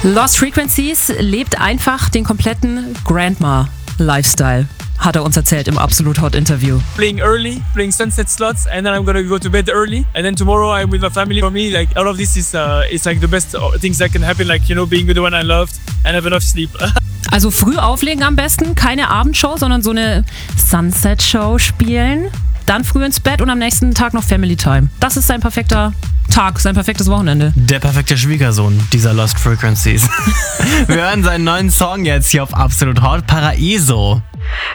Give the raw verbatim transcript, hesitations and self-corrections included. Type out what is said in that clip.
Lost Frequencies lebt einfach den kompletten Grandma-Lifestyle, hat er uns erzählt im Absolut Hot Interview. Playing early, playing sunset slots, and then I'm gonna go to bed early, and then tomorrow I'm with my family. For me, like all of this is, uh, it's like the best things that can happen, like, you know, being with the one I loved and have enough sleep. Also früh auflegen am besten, keine Abendshow, sondern so eine Sunset-Show spielen, dann früh ins Bett und am nächsten Tag noch Family Time. Das ist sein perfekter Tag, sein perfektes Wochenende. Der perfekte Schwiegersohn dieser Lost Frequencies. Wir hören seinen neuen Song jetzt hier auf Absolut Hot, Paraiso.